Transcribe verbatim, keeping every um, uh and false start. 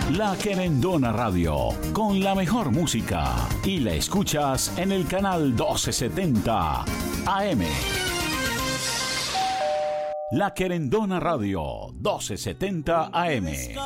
La Querendona Radio, con la mejor música. Y la escuchas en el canal doce setenta A M. La Querendona Radio, doce setenta A M.